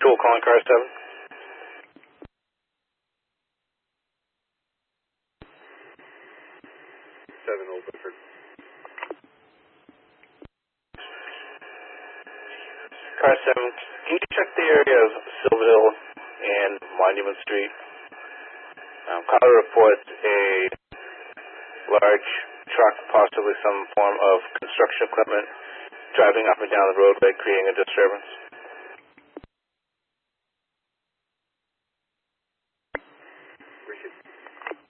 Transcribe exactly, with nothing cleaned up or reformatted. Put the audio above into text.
Tool calling car seven. seven Old Bedford. Car seven, can you check the area of Silverhill and Monument Street? Um, caller reports a large truck, possibly some form of construction equipment, driving up and down the roadway, creating a disturbance.